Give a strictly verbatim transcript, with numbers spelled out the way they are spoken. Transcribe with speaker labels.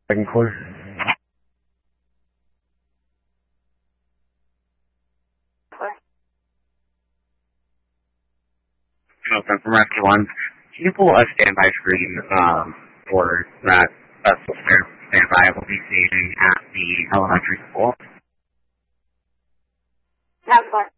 Speaker 1: Second quarter.
Speaker 2: Open from Rescue One. Can you pull a standby screen um, for that vessel standby will be staging at the elementary school?
Speaker 3: That's fine.